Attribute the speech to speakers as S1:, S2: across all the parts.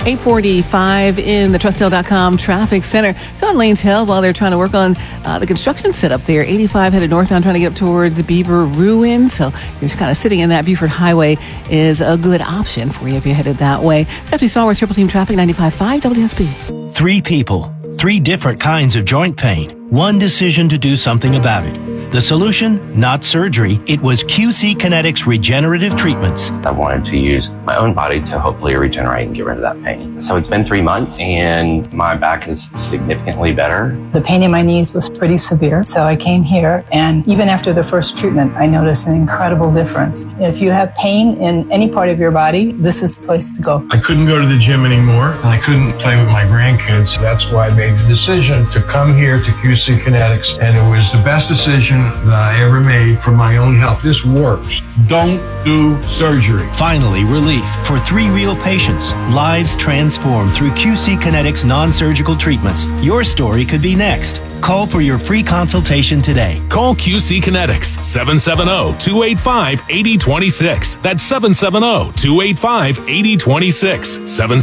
S1: 845 in the Trustdale.com traffic center. It's on Lanes Hill while they're trying to work on the construction setup there. 85 headed northbound trying to get up towards Beaver Ruin. So you're just kind of sitting in that. Buford Highway is a good option for you if you're headed that way. Stephanie Stallworth, Triple Team Traffic, 95.5 WSB.
S2: 3 people, 3 different kinds of joint pain, 1 decision to do something about it. The solution? Not surgery. It was QC Kinetics regenerative treatments.
S3: I wanted to use my own body to hopefully regenerate and get rid of that pain. So it's been 3 months and my back is significantly better.
S4: The pain in my knees was pretty severe, so I came here, and even after the first treatment, I noticed an incredible difference. If you have pain in any part of your body, this is the place to go.
S5: I couldn't go to the gym anymore, and I couldn't play with my grandkids. That's why I made the decision to come here to QC Kinetics, and it was the best decision that I ever made for my own health. This works. Don't do surgery.
S2: Finally, relief for 3 real patients. Lives transformed through QC Kinetics non-surgical treatments. Your story could be next. Call for your free consultation today.
S6: Call QC Kinetics, 770-285-8026. That's 770-285-8026.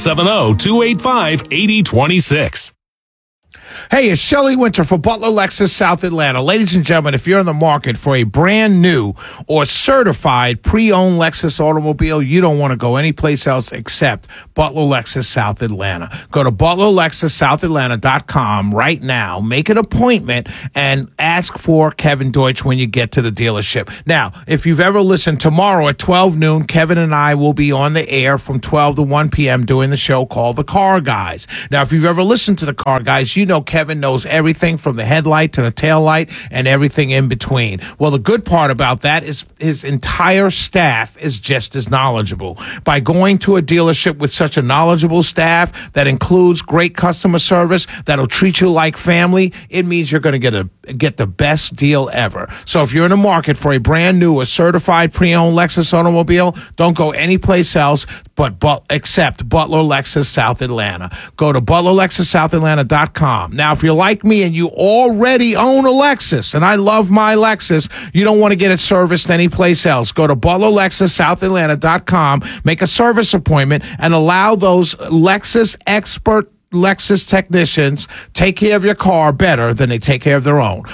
S6: 770-285-8026.
S7: Hey, it's Shelley Winter for Butler Lexus South Atlanta. Ladies and gentlemen, if you're in the market for a brand new or certified pre-owned Lexus automobile, you don't want to go anyplace else except Butler Lexus South Atlanta. Go to ButlerLexusSouthAtlanta.com right now. Make an appointment and ask for Kevin Deutsch when you get to the dealership. Now, if you've ever listened, tomorrow at 12 noon, Kevin and I will be on the air from 12 to 1 p.m. doing the show called The Car Guys. Now, if you've ever listened to The Car Guys, you know Kevin knows everything from the headlight to the tail light and everything in between. Well, the good part about that is his entire staff is just as knowledgeable. By going to a dealership with such a knowledgeable staff that includes great customer service that'll treat you like family, it means you're going to get the best deal ever. So if you're in the market for a brand new or certified pre-owned Lexus automobile, don't go anyplace else except Butler Lexus South Atlanta. Go to ButlerLexusSouthAtlanta.com. Now, if you're like me and you already own a Lexus, and I love my Lexus, you don't want to get it serviced anyplace else. Go to ButlerLexusSouthAtlanta.com, make a service appointment, and allow those Lexus expert Lexus technicians take care of your car better than they take care of their own.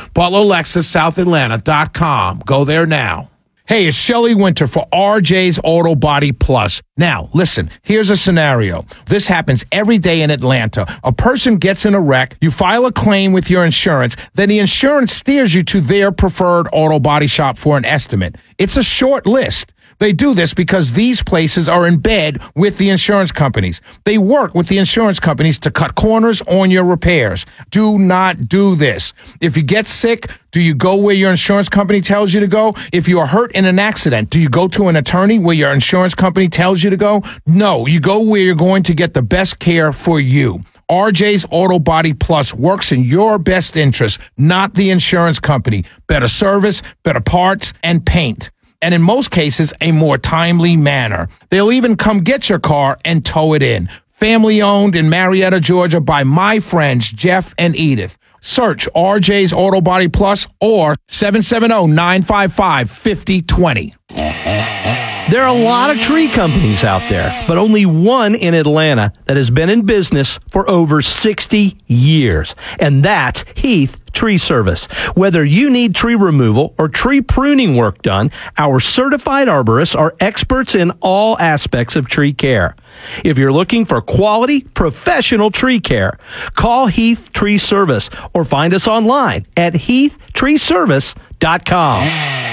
S7: ButlerLexusSouthAtlanta.com. Go there now. Hey, it's Shelley Winter for RJ's Auto Body Plus. Now, listen, here's a scenario. This happens every day in Atlanta. A person gets in a wreck, you file a claim with your insurance, then the insurance steers you to their preferred auto body shop for an estimate. It's a short list. They do this because these places are in bed with the insurance companies. They work with the insurance companies to cut corners on your repairs. Do not do this. If you get sick, do you go where your insurance company tells you to go? If you are hurt in an accident, do you go to an attorney where your insurance company tells you to go? No, you go where you're going to get the best care for you. RJ's Auto Body Plus works in your best interest, not the insurance company. Better service, better parts, and paint. And in most cases, a more timely manner. They'll even come get your car and tow it in. Family owned in Marietta, Georgia by my friends Jeff and Edith. Search RJ's Auto Body Plus or 770-955-5020.
S8: There are a lot of tree companies out there, but only one in Atlanta that has been in business for over 60 years, and that's Heath Tree Service. Whether you need tree removal or tree pruning work done, our certified arborists are experts in all aspects of tree care. If you're looking for quality, professional tree care, call Heath Tree Service or find us online at heathtreeservice.com.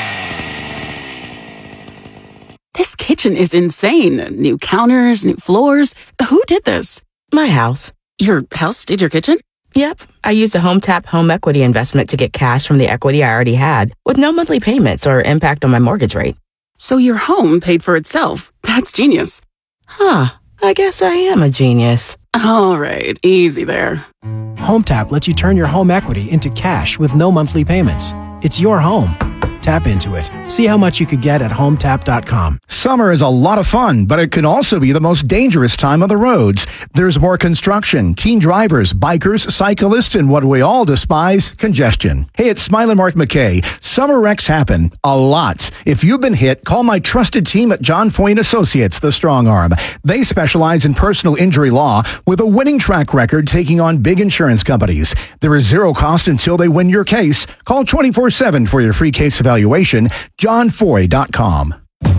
S9: This kitchen is insane. New counters, new floors. Who did this?
S10: My house.
S9: Your house did your kitchen?
S10: Yep. I used a HomeTap home equity investment to get cash from the equity I already had, with no monthly payments or impact on my mortgage rate.
S9: So your home paid for itself. That's genius.
S10: Huh. I guess I am a genius.
S9: All right. Easy there.
S11: HomeTap lets you turn your home equity into cash with no monthly payments. It's your home. Tap into it. See how much you could get at HomeTap.com.
S12: Summer is a lot of fun, but it can also be the most dangerous time on the roads. There's more construction, teen drivers, bikers, cyclists, and what we all despise, congestion. Hey, it's Smiley Mark McKay. Summer wrecks happen a lot. If you've been hit, call my trusted team at John Foy & Associates, the Strong Arm. They specialize in personal injury law with a winning track record taking on big insurance companies. There is zero cost until they win your case. Call 24/7 for your free case evaluation. JohnFoy.com.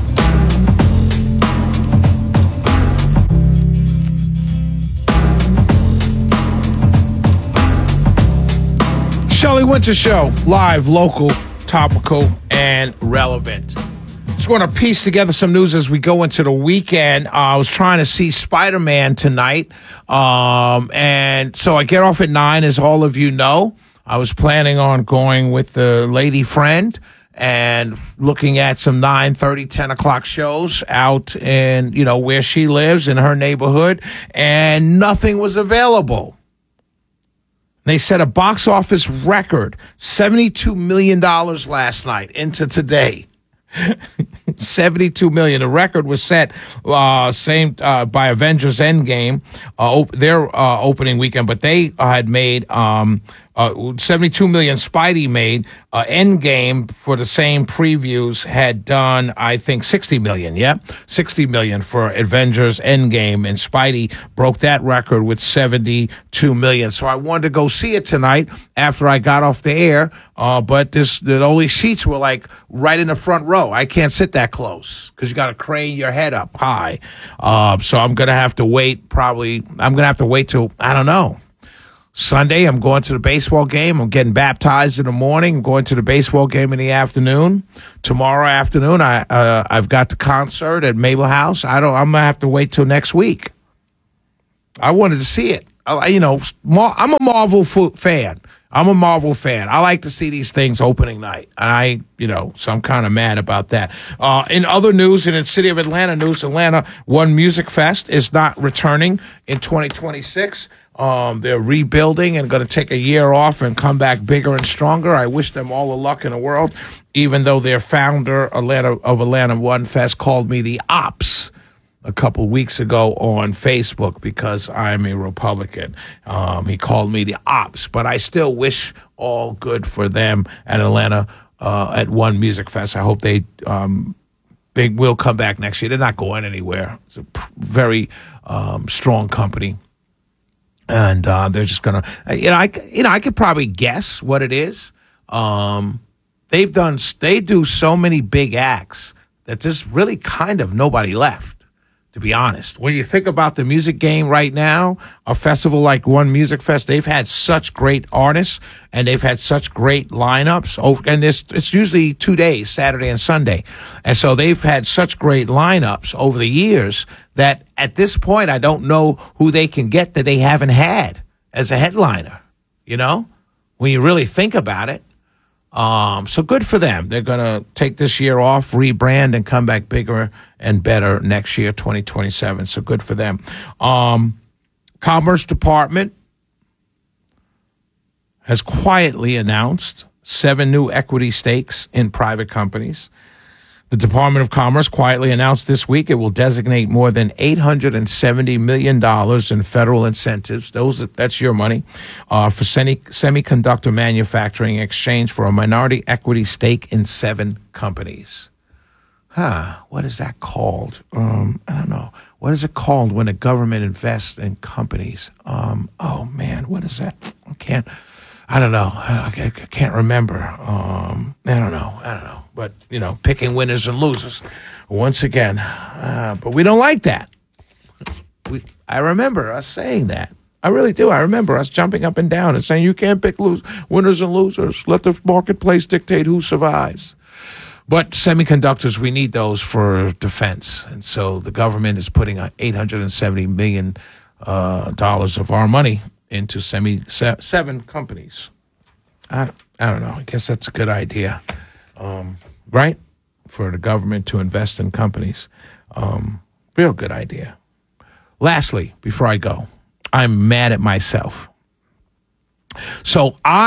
S7: Shelley Winter Show, live, local, topical, and relevant. Just want to piece together some news as we go into the weekend. I was trying to see Spider-Man tonight, and so I get off at 9, as all of you know. I was planning on going with the lady friend and looking at some 9:30, 10 o'clock shows out in, where she lives in her neighborhood, and nothing was available. They set a box office record, $72 million last night into today. $72 million. The record was set by Avengers Endgame, their opening weekend, but they had made 72 million. Spidey made. Endgame, for the same previews, had done, I think, 60 million. Yeah, 60 million for Avengers Endgame, and Spidey broke that record with 72 million. So I wanted to go see it tonight after I got off the air, but the only seats were like right in the front row. I can't sit that close because you got to crane your head up high. So I'm gonna have to wait. I'm gonna have to wait till, I don't know, Sunday. I'm going to the baseball game. I'm getting baptized in the morning. I'm going to the baseball game in the afternoon. Tomorrow afternoon, I've got the concert at Mabel House. I'm gonna have to wait till next week. I wanted to see it. I'm a Marvel fan. I'm a Marvel fan. I like to see these things opening night. So I'm kind of mad about that. In other news, in the city of Atlanta news, Atlanta One Music Fest is not returning in 2026. They're rebuilding and going to take a year off and come back bigger and stronger. I wish them all the luck in the world, even though their founder of Atlanta One Fest called me the Ops a couple weeks ago on Facebook because I'm a Republican. He called me the Ops, but I still wish all good for them at Atlanta at One Music Fest. I hope they will come back next year. They're not going anywhere. It's a very strong company. And they're just gonna, I could probably guess what it is. They do so many big acts that there's really kind of nobody left, to be honest. When you think about the music game right now, a festival like One Music Fest, they've had such great artists and they've had such great lineups. And it's usually 2 days, Saturday and Sunday. And so they've had such great lineups over the years that at this point, I don't know who they can get that they haven't had as a headliner, when you really think about it. So good for them. They're going to take this year off, rebrand, and come back bigger and better next year, 2027. So good for them. Commerce Department has quietly announced 7 new equity stakes in private companies. The Department of Commerce quietly announced this week it will designate more than $870 million in federal incentives. That's your money for semiconductor manufacturing in exchange for a minority equity stake in 7 companies. What is that called? I don't know. What is it called when the government invests in companies? What is that? I don't know. I can't remember. I don't know. But, picking winners and losers once again. But we don't like that. I remember us saying that. I really do. I remember us jumping up and down and saying, you can't pick winners and losers. Let the marketplace dictate who survives. But semiconductors, we need those for defense. And so the government is putting $870 million of our money into 7 companies. I don't know. I guess that's a good idea, right? For the government to invest in companies. Real good idea. Lastly, before I go, I'm mad at myself. So I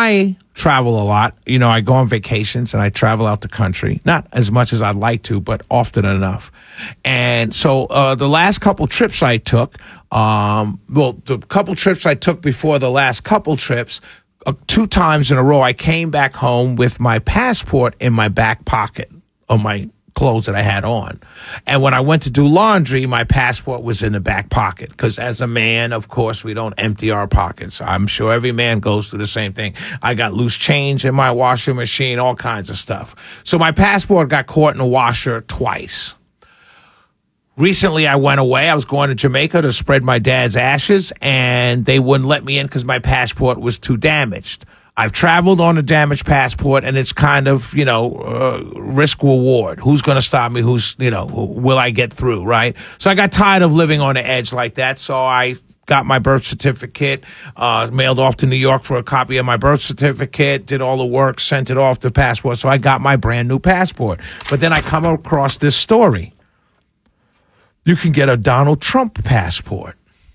S7: travel a lot. You know, I go on vacations and I travel out the country. Not as much as I'd like to, but often enough. And so the last couple trips I took, the couple trips I took before the last couple trips, 2 times in a row, I came back home with my passport in my back pocket of my clothes that I had on. And when I went to do laundry, my passport was in the back pocket, because as a man, of course, we don't empty our pockets. I'm sure every man goes through the same thing. I got loose change in my washing machine, all kinds of stuff. So my passport got caught in the washer twice. Recently, I went away. I was going to Jamaica to spread my dad's ashes, and they wouldn't let me in because my passport was too damaged. I've traveled on a damaged passport, and it's kind of, risk reward. Who's going to stop me? Will I get through, right? So I got tired of living on the edge like that, so I got my birth certificate, mailed off to New York for a copy of my birth certificate, did all the work, sent it off the passport, so I got my brand new passport. But then I come across this story. You can get a Donald Trump passport.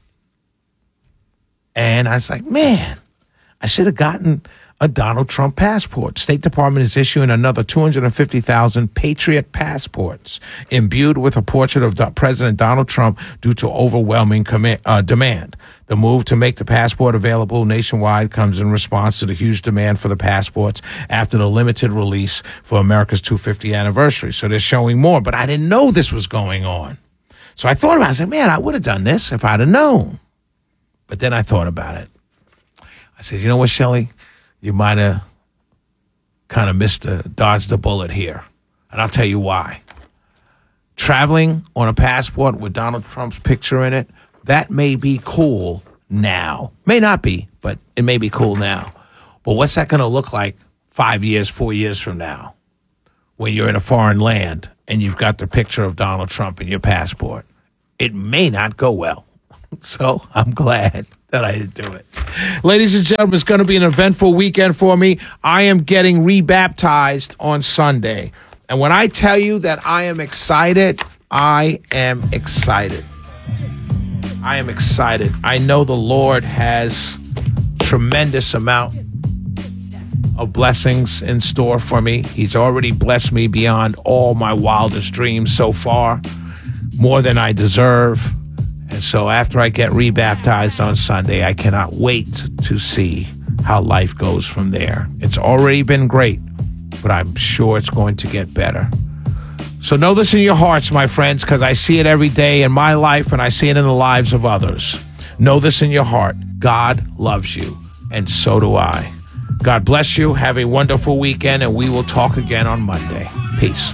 S7: And I was like, man, I should have gotten a Donald Trump passport. State Department is issuing another 250,000 Patriot passports imbued with a portrait of President Donald Trump due to overwhelming demand. The move to make the passport available nationwide comes in response to the huge demand for the passports after the limited release for America's 250th anniversary. So they're showing more, but I didn't know this was going on. So I thought about it. I said, man, I would have done this if I'd have known. But then I thought about it. I said, you know what, Shelley? You might have kind of dodged the bullet here. And I'll tell you why. Traveling on a passport with Donald Trump's picture in it, that may be cool now. May not be, but it may be cool now. But what's that going to look like 5 years, 4 years from now when you're in a foreign land and you've got the picture of Donald Trump in your passport? It may not go well. So I'm glad that I didn't do it. Ladies and gentlemen, it's going to be an eventful weekend for me. I am getting rebaptized on Sunday. And when I tell you that I am excited, I am excited. I am excited. I know the Lord has tremendous amount of blessings in store for me. He's already blessed me beyond all my wildest dreams so far, more than I deserve. And so after I get rebaptized on Sunday, I cannot wait to see how life goes from there. It's already been great, but I'm sure it's going to get better. So know this in your hearts, my friends, because I see it every day in my life and I see it in the lives of others. Know this in your heart. God loves you, and so do I. God bless you. Have a wonderful weekend, and we will talk again on Monday. Peace.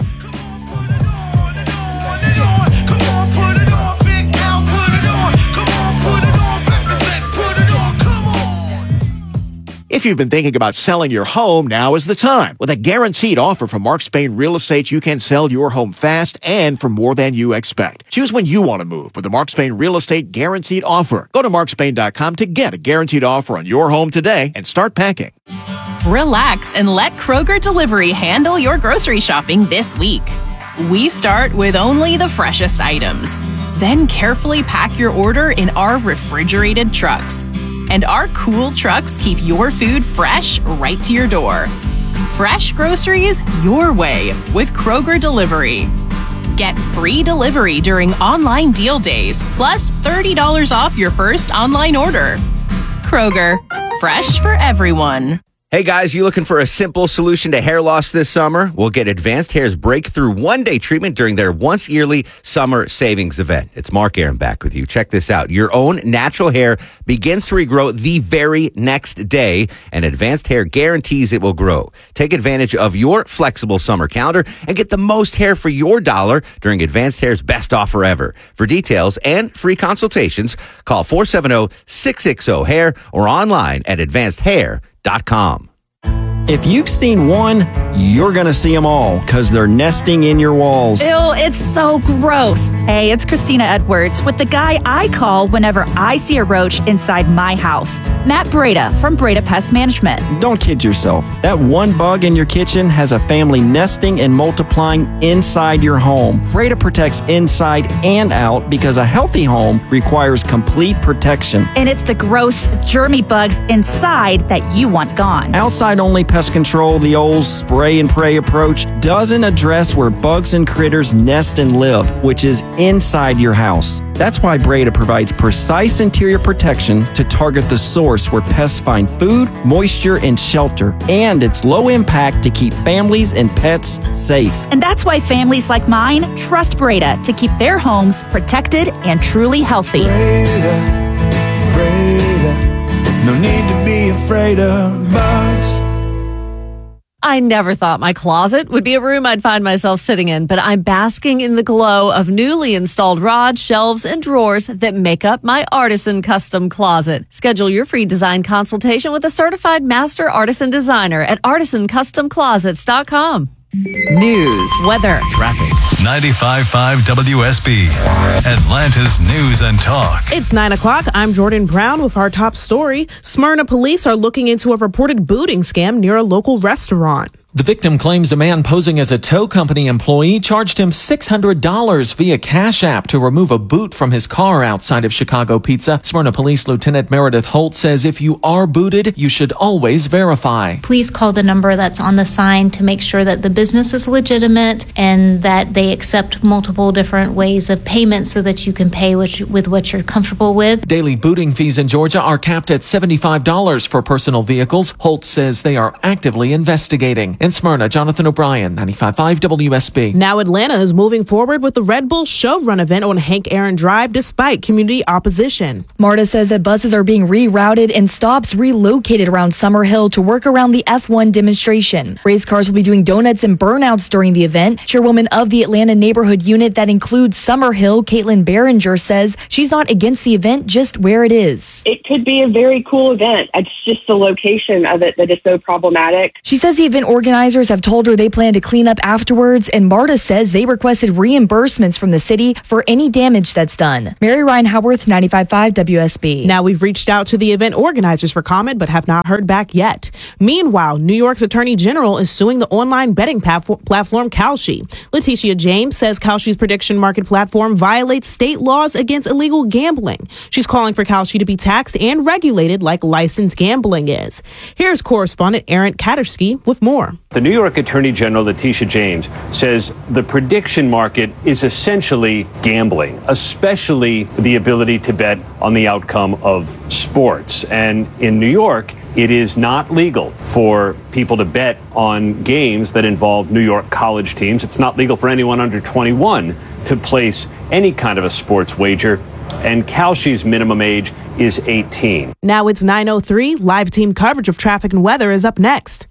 S13: If you've been thinking about selling your home, now is the time. With a guaranteed offer from Mark Spain Real Estate, you can sell your home fast and for more than you expect. Choose when you want to move with the Mark Spain Real Estate Guaranteed Offer. Go to markspain.com to get a guaranteed offer on your home today and start packing.
S14: Relax and let Kroger Delivery handle your grocery shopping this week. We start with only the freshest items, then carefully pack your order in our refrigerated trucks. And our cool trucks keep your food fresh right to your door. Fresh groceries your way with Kroger Delivery. Get free delivery during online deal days, plus $30 off your first online order. Kroger, fresh for everyone.
S15: Hey guys, you looking for a simple solution to hair loss this summer? Well, get Advanced Hair's breakthrough one-day treatment during their once-yearly summer savings event. It's Mark Aaron back with you. Check this out. Your own natural hair begins to regrow the very next day, and Advanced Hair guarantees it will grow. Take advantage of your flexible summer calendar and get the most hair for your dollar during Advanced Hair's best offer ever. For details and free consultations, call 470-660-HAIR or online at advancedhair.com.
S16: If you've seen one, you're going to see them all because they're nesting in your walls.
S17: Ew, it's so gross. Hey, it's Christina Edwards with the guy I call whenever I see a roach inside my house. Matt Breda from Breda Pest Management.
S16: Don't kid yourself. That one bug in your kitchen has a family nesting and multiplying inside your home. Breda protects inside and out because a healthy home requires complete protection.
S17: And it's the gross, germy bugs inside that you want gone.
S16: Outside-only pest control, the old spray and pray approach, doesn't address where bugs and critters nest and live, which is inside your house. That's why Breda provides precise interior protection to target the source where pests find food, moisture, and shelter. And it's low impact to keep families and pets safe.
S17: And that's why families like mine trust Breda to keep their homes protected and truly healthy.
S18: Breda, no need to be afraid of bugs.
S19: I never thought my closet would be a room I'd find myself sitting in, but I'm basking in the glow of newly installed rods, shelves, and drawers that make up my Artisan Custom Closet. Schedule your free design consultation with a certified master artisan designer at artisancustomclosets.com.
S20: News,
S19: weather,
S20: traffic. 95.5 WSB, Atlanta's news and talk.
S21: It's 9 o'clock. I'm Jordan Brown with our top story. Smyrna police are looking into a reported booting scam near a local restaurant.
S22: The victim claims a man posing as a tow company employee charged him $600 via Cash App to remove a boot from his car outside of Chicago Pizza. Smyrna Police Lieutenant Meredith Holt says if you are booted, you should always verify.
S23: Please call the number that's on the sign to make sure that the business is legitimate and that they accept multiple different ways of payment so that you can pay with what you're comfortable with.
S22: Daily booting fees in Georgia are capped at $75 for personal vehicles. Holt says they are actively investigating. In Smyrna, Jonathan O'Brien, 95.5 WSB.
S21: Now Atlanta is moving forward with the Red Bull Showrun event on Hank Aaron Drive despite community opposition.
S24: MARTA says that buses are being rerouted and stops relocated around Summerhill to work around the F1 demonstration. Race cars will be doing donuts and burnouts during the event. Chairwoman of the Atlanta neighborhood unit that includes Summerhill, Caitlin Behringer, says she's not against the event, just where it is.
S25: It could be a very cool event. It's just the location of it that is so problematic.
S24: She says the event organizers have told her they plan to clean up afterwards, and MARTA says they requested reimbursements from the city for any damage that's done. Mary Ryan Howarth, 95.5 WSB.
S21: Now we've reached out to the event organizers for comment, but have not heard back yet. Meanwhile, New York's Attorney General is suing the online betting platform Kalshi. Letitia James says Kalshi's prediction market platform violates state laws against illegal gambling. She's calling for Kalshi to be taxed and regulated like licensed gambling is. Here's correspondent Aaron Katersky with more.
S26: The New York Attorney General Letitia James says the prediction market is essentially gambling, especially the ability to bet on the outcome of sports. And in New York, it is not legal for people to bet on games that involve New York college teams. It's not legal for anyone under 21 to place any kind of a sports wager. And Kalshi's minimum age is 18.
S21: Now it's 9:03. Live team coverage of traffic and weather is up next.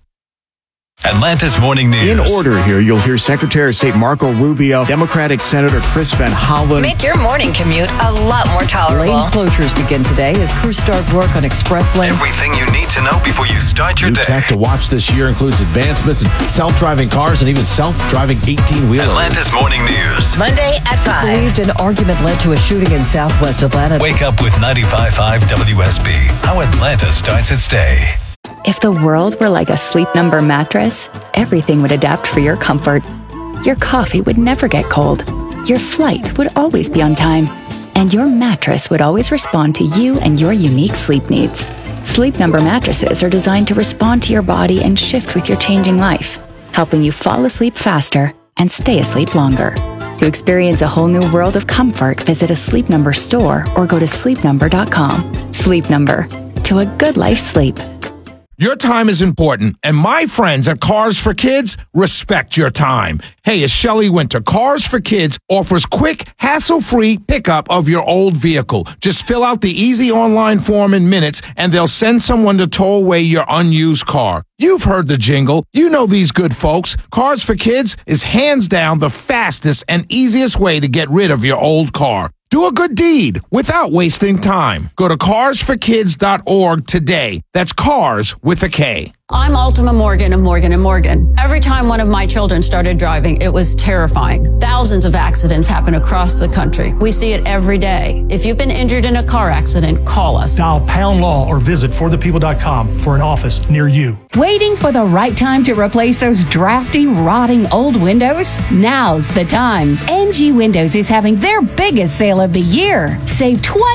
S20: Atlanta's Morning News.
S13: In order here, you'll hear Secretary of State Marco Rubio, Democratic Senator Chris Van Hollen.
S27: Make your morning commute a lot more tolerable.
S28: Lane closures begin today as crews start work on express lanes.
S20: Everything you need to know before you start your day.
S29: Tech to watch this year includes advancements in self-driving cars and even self-driving 18-wheelers.
S20: Atlanta's Morning News.
S27: Monday at 5.
S28: Believed an argument led to a shooting in Southwest Atlanta.
S20: Wake up with 95.5 WSB. How Atlanta starts its day.
S30: If the world were like a Sleep Number mattress, everything would adapt for your comfort. Your coffee would never get cold. Your flight would always be on time. And your mattress would always respond to you and your unique sleep needs. Sleep Number mattresses are designed to respond to your body and shift with your changing life, helping you fall asleep faster and stay asleep longer. To experience a whole new world of comfort, visit a Sleep Number store or go to sleepnumber.com. Sleep Number. To a good night's sleep.
S7: Your time is important, and my friends at Cars for Kids respect your time. Hey, it's Shelley Winter. Cars for Kids offers quick, hassle-free pickup of your old vehicle. Just fill out the easy online form in minutes, and they'll send someone to tow away your unused car. You've heard the jingle. You know these good folks. Cars for Kids is hands down the fastest and easiest way to get rid of your old car. Do a good deed without wasting time. Go to carsforkids.org today. That's cars with a K.
S1: I'm Ultima Morgan of Morgan & Morgan. Every time one of my children started driving, it was terrifying. Thousands of accidents happen across the country. We see it every day. If you've been injured in a car accident, call us.
S2: Dial Pound Law or visit forthepeople.com for an office near you.
S3: Waiting for the right time to replace those drafty, rotting old windows? Now's the time. NG Windows is having their biggest sale of the year. Save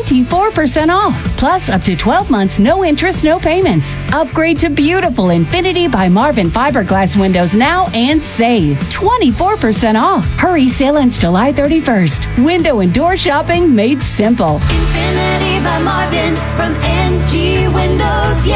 S3: 24% off. Plus up to 12 months, no interest, no payments. Upgrade to beautiful Infinity by Marvin fiberglass windows now and save 24% off. Hurry, sale ends July 31st. Window and door shopping made simple.
S4: Infinity by Marvin from NG Windows,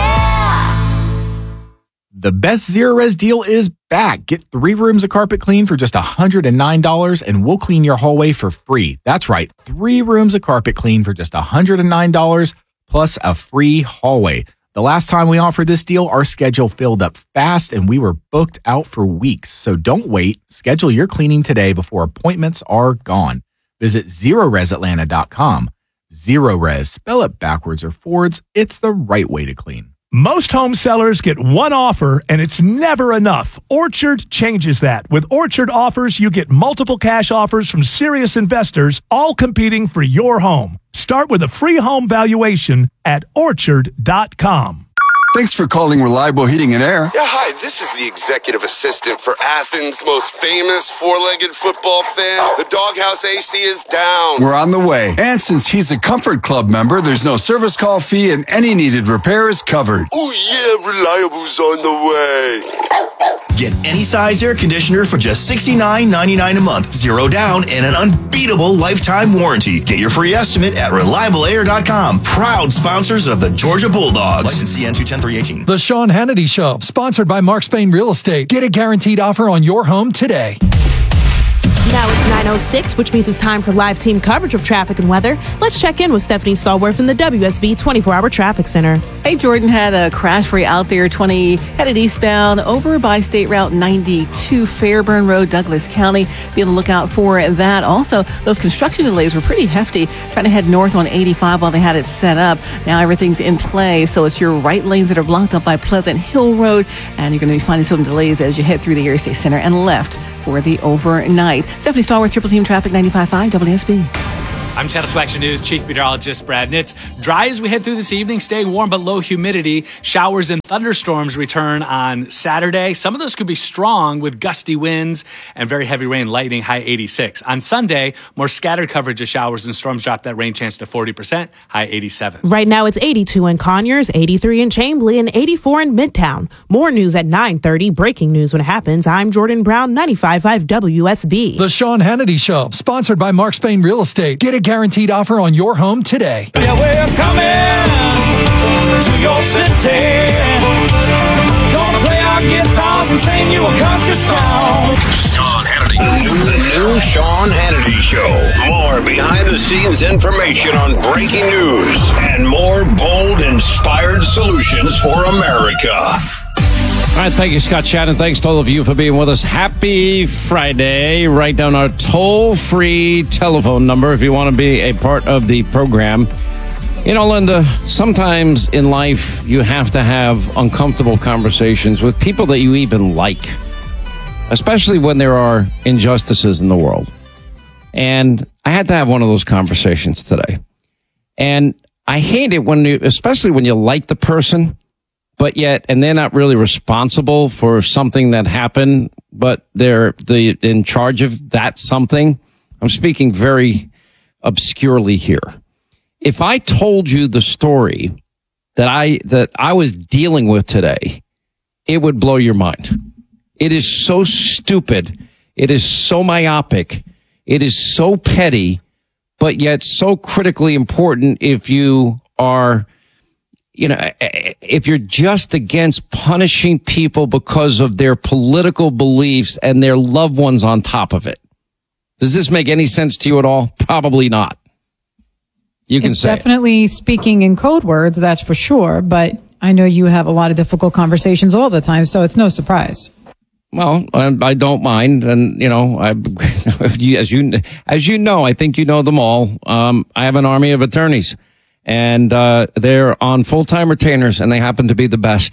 S4: yeah!
S5: The best Zero Res deal is back. Get 3 rooms of carpet clean for just $109 and we'll clean your hallway for free. That's right, 3 rooms of carpet clean for just $109 plus a free hallway. The last time we offered this deal, our schedule filled up fast and we were booked out for weeks. So don't wait. Schedule your cleaning today before appointments are gone. Visit ZeroResAtlanta.com. Zero Res, spell it backwards or forwards. It's the right way to clean.
S18: Most home sellers get one offer, and it's never enough. Orchard changes that. With Orchard offers, you get multiple cash offers from serious investors, all competing for your home. Start with a free home valuation at Orchard.com.
S6: Thanks for calling Reliable Heating and Air.
S8: Yeah, hi, this is the executive assistant for Athens' most famous four-legged football fan. The Doghouse AC is down.
S6: We're on the way. And since he's a Comfort Club member, there's no service call fee and any needed repair is covered.
S8: Oh yeah, Reliable's on the way.
S9: Get any size air conditioner for just $69.99 a month, 0 down, and an unbeatable lifetime warranty. Get your free estimate at ReliableAir.com. Proud sponsors of the Georgia Bulldogs. License CN 210-318.
S10: The Sean Hannity Show, sponsored by Mark Spain Real Estate. Get a guaranteed offer on your home today.
S21: Now it's 9:06, which means it's time for live team coverage of traffic and weather. Let's check in with Stephanie Stallworth in the WSB 24-hour traffic center.
S11: Hey, Jordan, had a crash for you out there, 20 headed eastbound over by State Route 92, Fairburn Road, Douglas County. Be on the lookout for that. Also, those construction delays were pretty hefty, trying to head north on 85 while they had it set up. Now everything's in play, so it's your right lanes that are blocked up by Pleasant Hill Road, and you're going to be finding some delays as you head through the Erie State Center and left for the overnight. Stephanie Stallworth, Triple Team Traffic, 95.5 WSB.
S31: I'm Channel 2 Action News Chief Meteorologist Brad Nitz. Dry as we head through this evening, staying warm but low humidity. Showers and thunderstorms return on Saturday. Some of those could be strong with gusty winds and very heavy rain, lightning, high 86. On Sunday, more scattered coverage of showers and storms drop that rain chance to 40%, high 87.
S21: Right now it's 82 in Conyers, 83 in Chamblee, and 84 in Midtown. More news at 9:30. Breaking news when it happens. I'm Jordan Brown, 95.5 WSB.
S10: The Sean Hannity Show, sponsored by Mark Spain Real Estate. Get a guaranteed offer on your home today.
S18: Yeah, we're coming to your city. Gonna play our guitars and sing you a country song.
S32: Sean Hannity. The new Sean Hannity Show. More behind-the-scenes information on breaking news and more bold, inspired solutions for America.
S29: All right, thank you, Scott Shannon. Thanks to all of you for being with us. Happy Friday. Write down our toll-free telephone number if you want to be a part of the program. You know, Linda, sometimes in life you have to have uncomfortable conversations with people that you even like, especially when there are injustices in the world. And I had to have one of those conversations today. And I hate it when you, especially when you like the person, but yet, and they're not really responsible for something that happened, but they're in charge of that something. I'm speaking very obscurely here. If I told you the story that I was dealing with today, it would blow your mind. It is so stupid. It is so myopic. It is so petty, but yet so critically important if you are, you know, if you're just against punishing people because of their political beliefs and their loved ones on top of it. Does this make any sense to you at all? Probably not. You can say
S33: definitely speaking in code words, that's for sure. But I know you have a lot of difficult conversations all the time, so it's no surprise.
S29: Well, I don't mind, and you know, as you know, I think you know them all. I have an army of attorneys, and they're on full-time retainers, and they happen to be the best.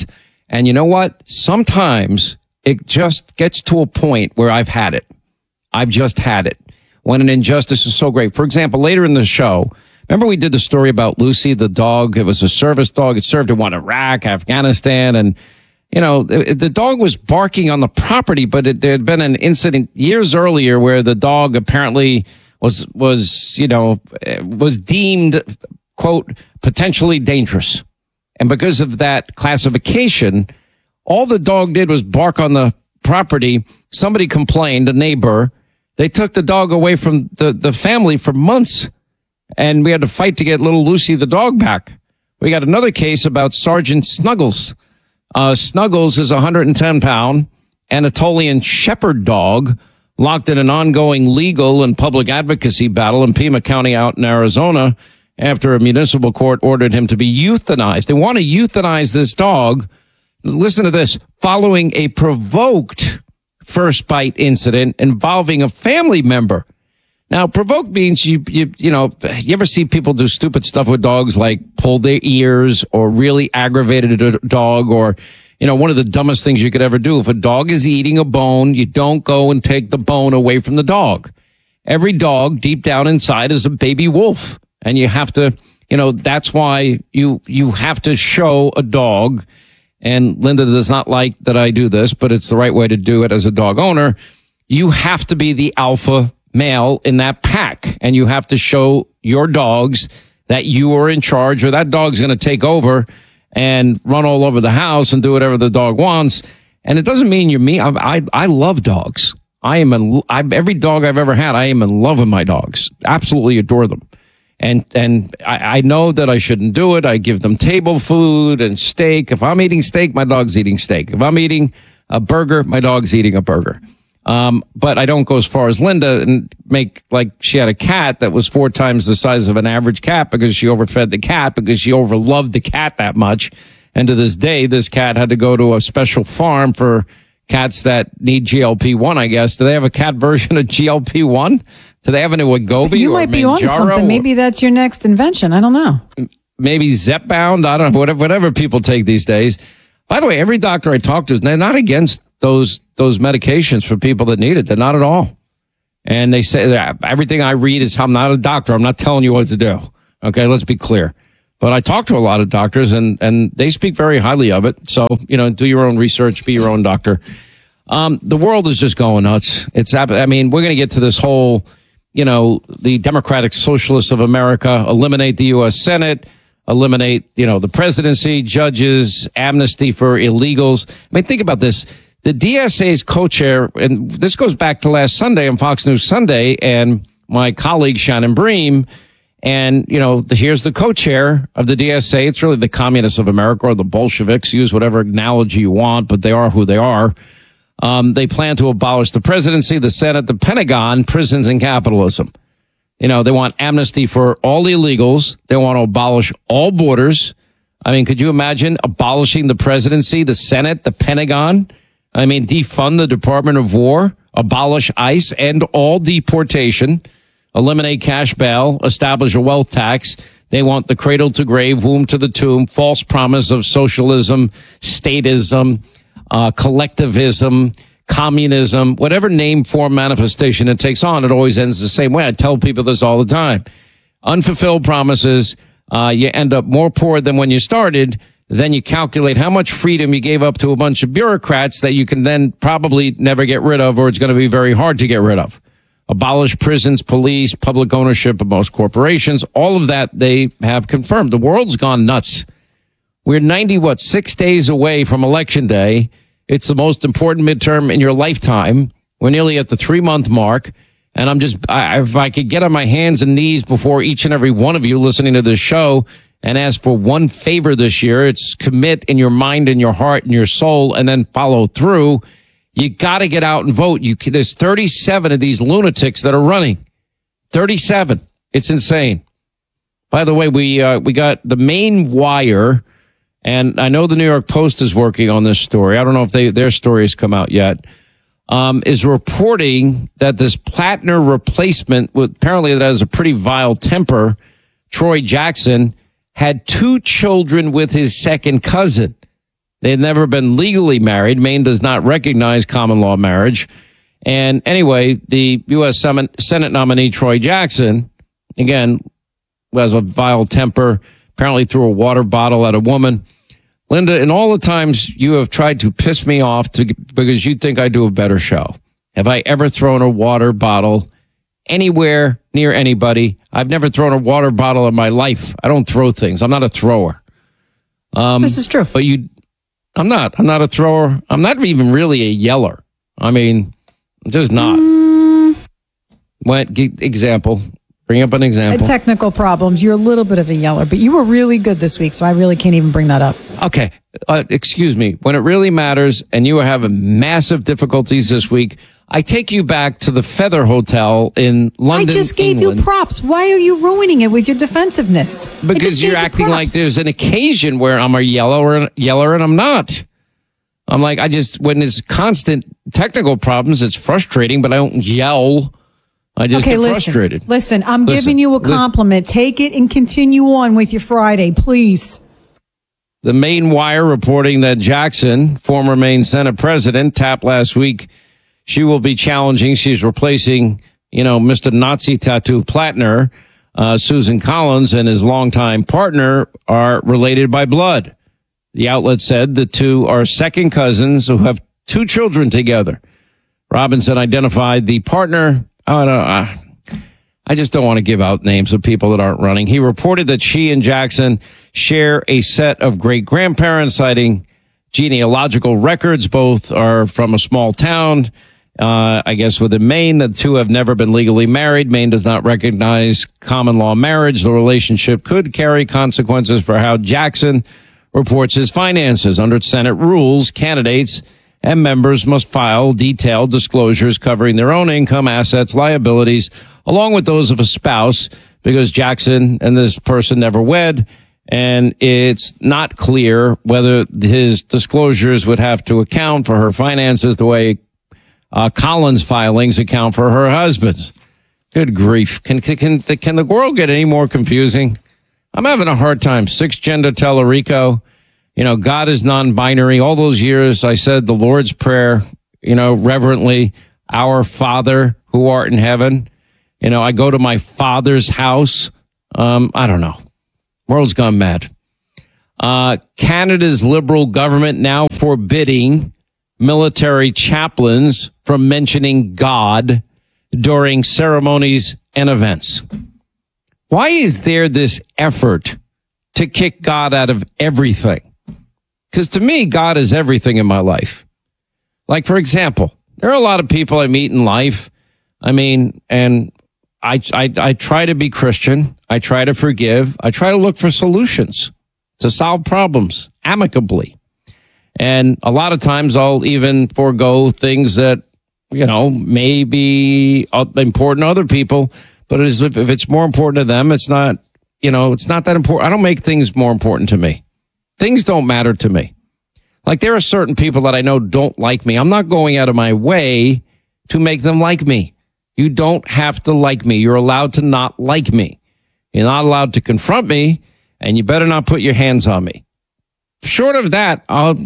S29: And you know what? Sometimes it just gets to a point where I've had it. I've just had it. When an injustice is so great. For example, later in the show, remember we did the story about Lucy, the dog? It was a service dog. It served in Iraq, Afghanistan, and you know, the dog was barking on the property, but there had been an incident years earlier where the dog apparently was deemed, quote, potentially dangerous. And because of that classification, all the dog did was bark on the property. Somebody complained, a neighbor. They took the dog away from the family for months, and we had to fight to get little Lucy the dog back. We got another case about Sergeant Snuggles. Snuggles is a 110-pound Anatolian Shepherd dog locked in an ongoing legal and public advocacy battle in Pima County out in Arizona after a municipal court ordered him to be euthanized. They want to euthanize this dog. Listen to this. Following a provoked first bite incident involving a family member. Now, provoke means you ever see people do stupid stuff with dogs, like pull their ears or really aggravated a dog, or, one of the dumbest things you could ever do. If a dog is eating a bone, you don't go and take the bone away from the dog. Every dog deep down inside is a baby wolf. And you have to, that's why you have to show a dog. And Linda does not like that I do this, but it's the right way to do it as a dog owner. You have to be the alpha male in that pack, and you have to show your dogs that you are in charge, or that dog's going to take over and run all over the house and do whatever the dog wants. And it doesn't mean you're me. I love dogs. Every dog I've ever had, I am in love with my dogs. Absolutely adore them. And I know that I shouldn't do it. I give them table food and steak. If I'm eating steak, my dog's eating steak. If I'm eating a burger, my dog's eating a burger. But I don't go as far as Linda and make like she had a cat that was 4 times the size of an average cat because she overfed the cat, because she overloved the cat that much. And to this day, this cat had to go to a special farm for cats that need GLP-1, I guess. Do they have a cat version of GLP-1? Do they have any Wegovy?
S33: You might be onto something. Maybe that's your next invention. I don't know.
S29: Maybe Zepbound. I don't know. Whatever people take these days. By the way, every doctor I talk to, they're not against those medications for people that need it. They're not at all. And they say that everything I read is, I'm not a doctor. I'm not telling you what to do. Okay, let's be clear. But I talk to a lot of doctors, and they speak very highly of it. So, do your own research, be your own doctor. The world is just going nuts. We're going to get to this whole, the Democratic Socialists of America, eliminate the U.S. Senate, eliminate, the presidency, judges, amnesty for illegals. Think about this. The DSA's co-chair, and this goes back to last Sunday on Fox News Sunday, and my colleague Shannon Bream, and, here's the co-chair of the DSA. It's really the communists of America, or the Bolsheviks. Use whatever analogy you want, but they are who they are. They plan to abolish the presidency, the Senate, the Pentagon, prisons, and capitalism. They want amnesty for all illegals. They want to abolish all borders. Could you imagine abolishing the presidency, the Senate, the Pentagon? Defund the Department of War, abolish ICE, end all deportation, eliminate cash bail, establish a wealth tax. They want the cradle to grave, womb to the tomb, false promise of socialism, statism, collectivism, communism, whatever name, form, manifestation it takes on, it always ends the same way. I tell people this all the time. Unfulfilled promises, you end up more poor than when you started. Then you calculate how much freedom you gave up to a bunch of bureaucrats that you can then probably never get rid of, or it's going to be very hard to get rid of. Abolish prisons, police, public ownership of most corporations. All of that they have confirmed. The world's gone nuts. We're 6 days away from Election Day. It's the most important midterm in your lifetime. We're nearly at the 3-month mark. And if I could get on my hands and knees before each and every one of you listening to this show and ask for one favor this year, it's commit in your mind and your heart and your soul, and then follow through. You got to get out and vote. There's 37 of these lunatics that are running. 37. It's insane. By the way, we got the Main Wire, and I know the New York Post is working on this story. I don't know if their story has come out yet. Is reporting that this Plattner replacement, apparently that has a pretty vile temper, Troy Jackson, had 2 children with his second cousin. They had never been legally married. Maine does not recognize common law marriage. And anyway, the U.S. Senate nominee Troy Jackson, again, has a vile temper, apparently threw a water bottle at a woman. Linda, in all the times you have tried to piss me off because you think I do a better show, have I ever thrown a water bottle anywhere near anybody? I've never thrown a water bottle in my life. I don't throw things. I'm not a thrower.
S33: This is true.
S29: But I'm not a thrower. I'm not even really a yeller. I mean, I'm just not. Example. Bring up an example.
S33: Technical problems. You're a little bit of a yeller, but you were really good this week, so I really can't even bring that up.
S29: Okay. Excuse me. When it really matters and you are having massive difficulties this week, I take you back to the Feather Hotel in London,
S33: I just gave
S29: England.
S33: you props. Why are you ruining it with your defensiveness?
S29: Because you're acting like there's an occasion where I'm a yeller and I'm not. I'm like, when there's constant technical problems, it's frustrating, but I don't yell. I just get frustrated.
S33: Listen, I'm giving you a compliment. Take it and continue on with your Friday, please.
S29: The Maine Wire reporting that Jackson, former Maine Senate president, tapped last week. She will be challenging. She's replacing, Mr. Nazi Tattoo Plattner. Susan Collins and his longtime partner are related by blood. The outlet said the two are second cousins who have 2 children together. Robinson identified the partner. I just don't want to give out names of people that aren't running. He reported that she and Jackson share a set of great-grandparents, citing genealogical records. Both are from a small town, I guess, within Maine. The two have never been legally married. Maine does not recognize common law marriage. The relationship could carry consequences for how Jackson reports his finances. Under Senate rules, candidates and members must file detailed disclosures covering their own income, assets, liabilities, along with those of a spouse, because Jackson and this person never wed, and it's not clear whether his disclosures would have to account for her finances the way Collins' filings account for her husband's. Good grief. Can the world get any more confusing? I'm having a hard time. 6-gender Tellerico. God is non-binary. All those years I said the Lord's Prayer, reverently, our Father who art in heaven. I go to my Father's house. I don't know. World's gone mad. Canada's Liberal government now forbidding military chaplains from mentioning God during ceremonies and events. Why is there this effort to kick God out of everything? Because to me, God is everything in my life. Like, for example, there are a lot of people I meet in life. And I try to be Christian. I try to forgive. I try to look for solutions to solve problems amicably. And a lot of times I'll even forego things that, may be important to other people. But if it's more important to them, it's not that important. I don't make things more important to me. Things don't matter to me. Like, there are certain people that I know don't like me. I'm not going out of my way to make them like me. You don't have to like me. You're allowed to not like me. You're not allowed to confront me, and you better not put your hands on me. Short of that,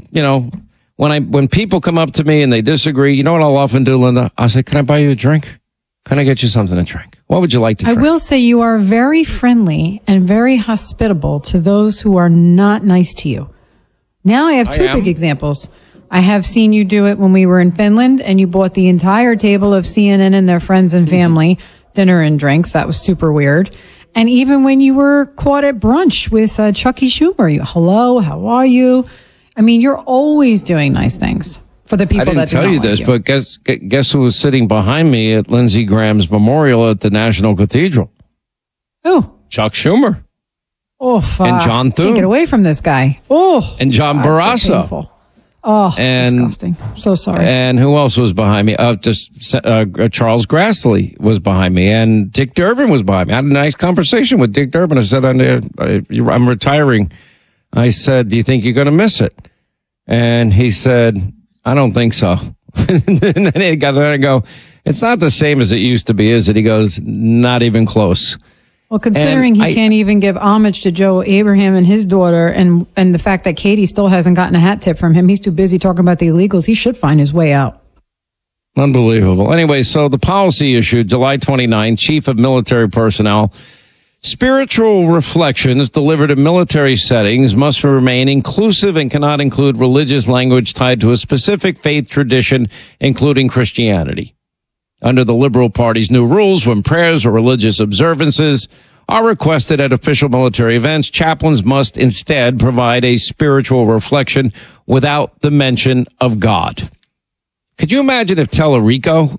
S29: when people come up to me and they disagree, you know what I'll often do, Linda? I'll say, can I buy you a drink? Can I get you something to drink? What would you like to drink?
S33: I will say you are very friendly and very hospitable to those who are not nice to you. Now I have 2 big examples. I have seen you do it when we were in Finland, and you bought the entire table of CNN and their friends and family dinner and drinks. That was super weird. And even when you were caught at brunch with Chucky Schumer, hello, how are you? You're always doing nice things for the people that do not like you. I didn't tell you this,
S29: but guess who was sitting behind me at Lindsey Graham's memorial at the National Cathedral?
S33: Who?
S29: Chuck Schumer.
S33: Oh, fuck.
S29: And John Thune.
S33: Can't get away from this guay. Oh.
S29: And John Barrasso.
S33: So painful. Oh, disgusting. So sorry.
S29: And who else was behind me? Charles Grassley was behind me, and Dick Durbin was behind me. I had a nice conversation with Dick Durbin. I said, I'm retiring. I said, do you think you're going to miss it? And he said, I don't think so. And then I go, it's not the same as it used to be, is it? He goes, not even close.
S33: Well, considering he can't even give homage to Joe Abraham and his daughter, and the fact that Katie still hasn't gotten a hat tip from him, he's too busy talking about the illegals. He should find his way out.
S29: Unbelievable. Anyway, so the policy issue, July 29, Chief of Military Personnel. Spiritual reflections delivered in military settings must remain inclusive and cannot include religious language tied to a specific faith tradition, including Christianity. Under the Liberal Party's new rules, when prayers or religious observances are requested at official military events, chaplains must instead provide a spiritual reflection without the mention of God. Could you imagine if Telefrico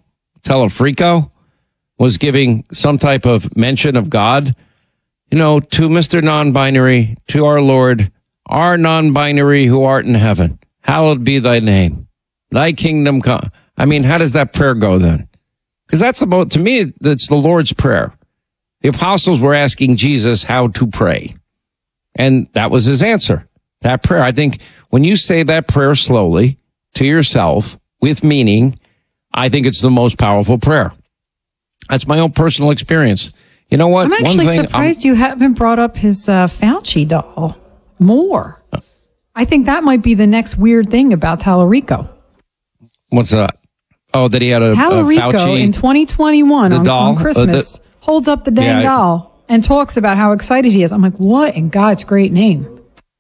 S29: was giving some type of mention of God? You know, to Mr. Non-Binary, to our Lord, our non-binary who art in heaven, hallowed be thy name, thy kingdom come. I mean, how does that prayer go then? Because to me, that's the Lord's Prayer. The apostles were asking Jesus how to pray. And that was his answer, that prayer. I think when you say that prayer slowly to yourself with meaning, I think it's the most powerful prayer. That's my own personal experience. You know what?
S33: I'm actually surprised you haven't brought up his Fauci doll more. I think that might be the next weird thing about Tallarico.
S29: What's that? Oh, that he had a
S33: Tallarico
S29: Fauci
S33: in 2021 on Christmas holds up the dang doll and talks about how excited he is. I'm like, what in God's great name?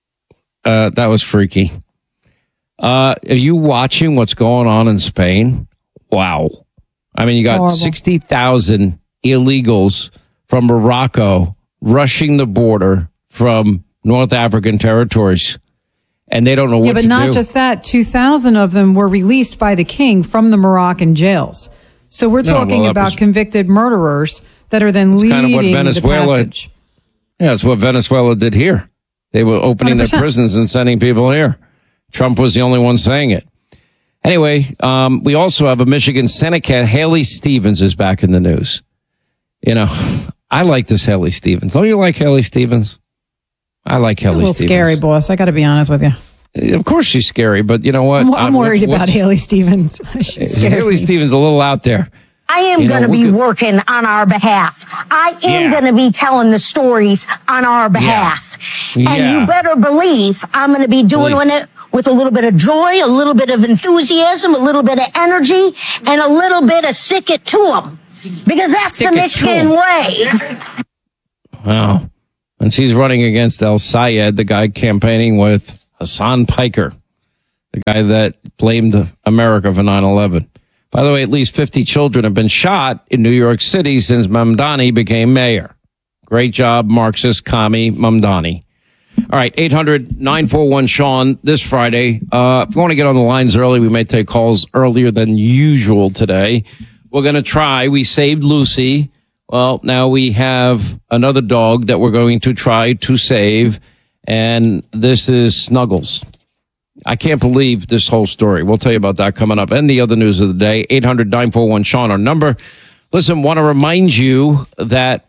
S29: That was freaky. Are you watching what's going on in Spain? Wow. I mean, you got 60,000 illegals from Morocco rushing the border from North African territories. And they don't know what to do.
S33: Yeah, but not just that. 2,000 of them were released by the king from the Moroccan jails. So we're talking about convicted murderers that are then leading kind of what Venezuela, the passage.
S29: Yeah, that's what Venezuela did here. They were opening 100%. Their prisons and sending people here. Trump was the only one saying it. Anyway, we also have a Michigan Senate candidate. Haley Stevens is back in the news. You know, I like this Haley Stevens. Don't you like Haley Stevens? I like Haley Stevens.
S33: A little scary, boss. I got to be honest with you.
S29: Of course she's scary, but you know what?
S33: I'm worried about Haley Stevens.
S29: Haley Stevens a little out there.
S12: I am going to be working on our behalf. I am going to be telling the stories on our behalf. And you better believe I'm going to be doing it with a little bit of joy, a little bit of enthusiasm, a little bit of energy, and a little bit of stick it to them. Because that's the Michigan way.
S29: Wow. And she's running against El Sayed, the guy campaigning with Hassan Piker, the guy that blamed America for 9/11. By the way, at least 50 children have been shot in New York City since Mamdani became mayor. Great job, Marxist commie Mamdani. All right, 800-941-SEAN this Friday. If you want to get on the lines early, we may take calls earlier than usual today. We're going to try. We saved Lucy. Well, now we have another dog that we're going to try to save, and this is Snuggles. I can't believe this whole story. We'll tell you about that coming up and the other news of the day. 800-941-SEAN, our number. Listen, want to remind you that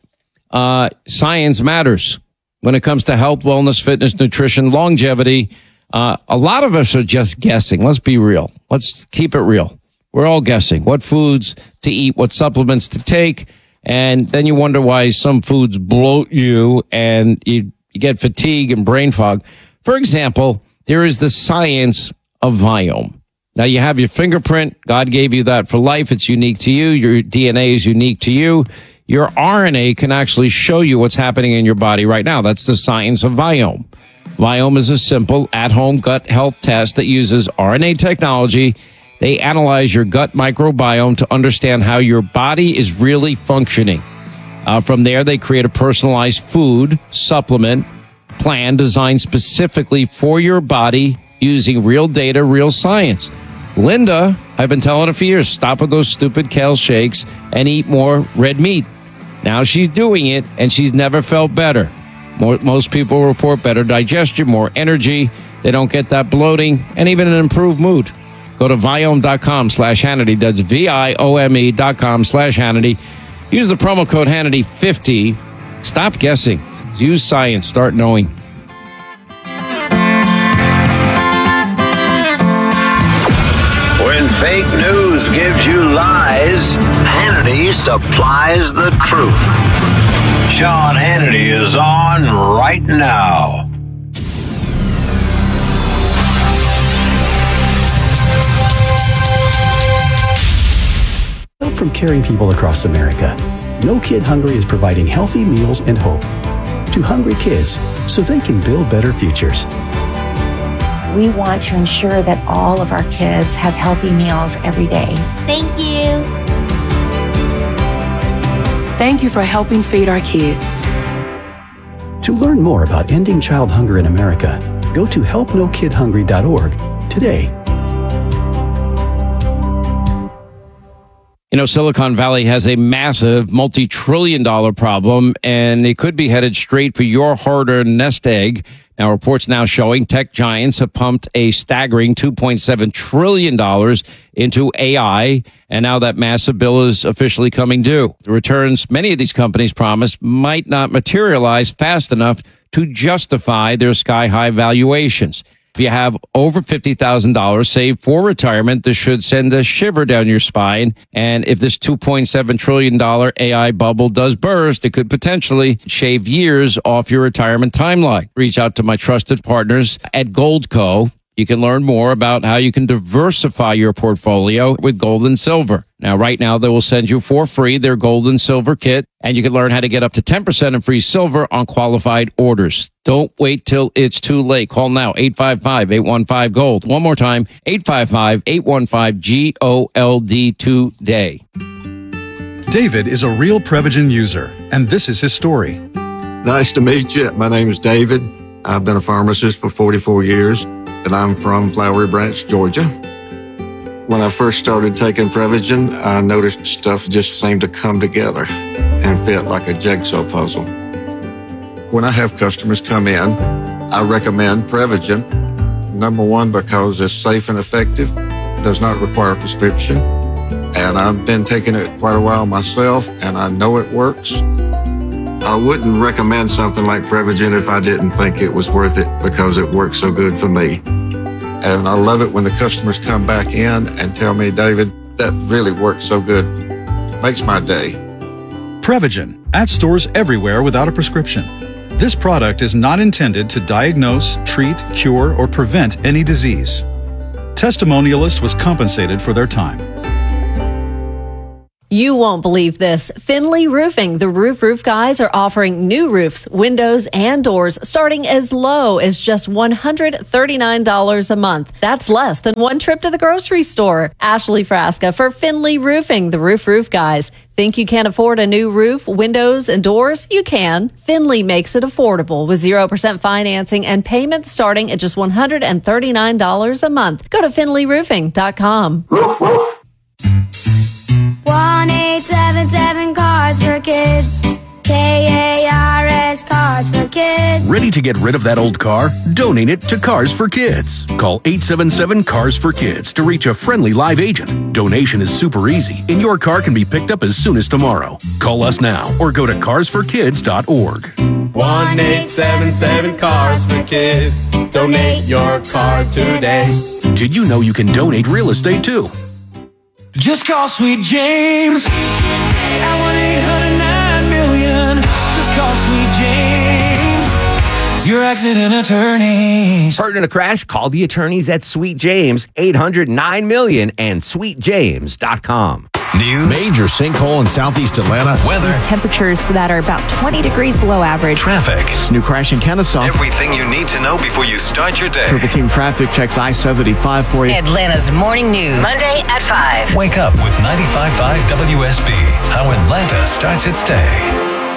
S29: science matters when it comes to health, wellness, fitness, nutrition, longevity. A lot of us are just guessing. Let's be real. Let's keep it real. We're all guessing what foods to eat, what supplements to take. And then you wonder why some foods bloat you and you get fatigue and brain fog. For example, there is the science of Viome. Now, you have your fingerprint. God gave you that for life. It's unique to you. Your DNA is unique to you. Your RNA can actually show you what's happening in your body right now. That's the science of Viome. Viome is a simple at-home gut health test that uses RNA technology. They analyze your gut microbiome to understand how your body is really functioning. From there, they create a personalized food supplement plan designed specifically for your body using real data, real science. Linda, I've been telling her for years, stop with those stupid kale shakes and eat more red meat. Now she's doing it, and she's never felt better. Most people report better digestion, more energy. They don't get that bloating, and even an improved mood. Go to Viome.com/Hannity. That's Viome.com/Hannity. Use the promo code Hannity50. Stop guessing. Use science. Start knowing.
S32: When fake news gives you lies, Hannity supplies the truth. Sean Hannity is on right now.
S13: From caring people across America, No Kid Hungry is providing healthy meals and hope to hungry kids so they can build better futures.
S14: We want to ensure that all of our kids have healthy meals every day.
S15: Thank you.
S16: Thank you for helping feed our kids.
S13: To learn more about ending child hunger in America, go to helpnokidhungry.org today.
S29: You know, Silicon Valley has a massive multi-trillion-dollar problem, and it could be headed straight for your hard-earned nest egg. Now, reports now showing tech giants have pumped a staggering $2.7 trillion into AI, and now that massive bill is officially coming due. The returns many of these companies promised might not materialize fast enough to justify their sky-high valuations. If you have over $50,000 saved for retirement, this should send a shiver down your spine. And if this $2.7 trillion AI bubble does burst, it could potentially shave years off your retirement timeline. Reach out to my trusted partners at Goldco. You can learn more about how you can diversify your portfolio with gold and silver. Now, right now, they will send you for free their gold and silver kit, and you can learn how to get up to 10% in free silver on qualified orders. Don't wait till it's too late. Call now, 855-815-GOLD. One more time, 855-815-GOLD today.
S17: David is a real Prevagen user, and this is his story.
S19: Nice to meet you. My name is David. I've been a pharmacist for 44 years, and I'm from Flowery Branch, Georgia. When I first started taking Prevagen, I noticed stuff just seemed to come together and fit like a jigsaw puzzle. When I have customers come in, I recommend Prevagen. Number one, because it's safe and effective, does not require a prescription, and I've been taking it quite a while myself, and I know it works. I wouldn't recommend something like Prevagen if I didn't think it was worth it because it works so good for me. And I love it when the customers come back in and tell me, David, that really works so good. Makes my day.
S17: Prevagen, at stores everywhere without a prescription. This product is not intended to diagnose, treat, cure, or prevent any disease. Testimonialist was compensated for their time.
S22: You won't believe this. Finley Roofing, the roof guys, are offering new roofs, windows, and doors starting as low as just $139 a month. That's less than one trip to the grocery store. Ashley Frasca for Finley Roofing, the roof guys. Think you can't afford a new roof, windows, and doors? You can. Finley makes it affordable with 0% financing and payments starting at just $139 a month. Go to finleyroofing.com.
S4: 1-877 Cars for Kids. KARS Cars for Kids.
S23: Ready to get rid of that old car? Donate it to Cars for Kids. Call 877 Cars for Kids to reach a friendly live agent. Donation is super easy, and your car can be picked up as soon as tomorrow. Call us now or go to carsforkids.org.
S24: 1-877 Cars for Kids. Donate your car today.
S23: Did you know you can donate real estate too?
S25: Just call Sweet James at 1-800-9-MILLION. Just call Sweet James, your accident attorneys.
S26: Hurt in a crash? Call the attorneys at Sweet James, 800-9-MILLION and sweetjames.com.
S27: News. Major sinkhole in southeast Atlanta. Weather.
S28: Temperatures that are about 20 degrees below average.
S27: Traffic.
S34: New crash in Kennesaw.
S32: Everything you need to know before you start your day.
S34: Purple Team Traffic checks I-75 for you.
S35: Atlanta's morning news. Monday at 5.
S20: Wake up with 95.5 WSB. How Atlanta starts its day.